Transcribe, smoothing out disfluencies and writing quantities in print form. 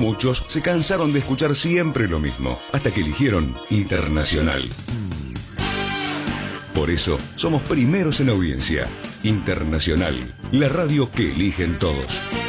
Muchos se cansaron de escuchar siempre lo mismo, hasta que eligieron Internacional. Por eso, somos primeros en audiencia. Internacional, la radio que eligen todos.